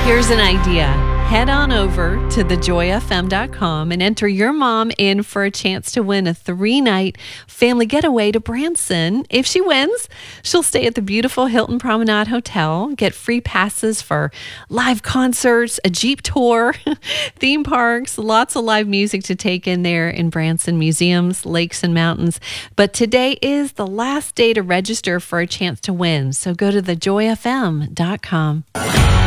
Here's an idea. Head on over to thejoyfm.com and enter your mom in for a chance to win a 3-night family getaway to Branson. If she wins, she'll stay at the beautiful Hilton Promenade Hotel, get free passes for live concerts, a Jeep tour, theme parks, lots of live music to take in there in Branson, museums, lakes, and mountains. But today is the last day to register for a chance to win. So go to thejoyfm.com.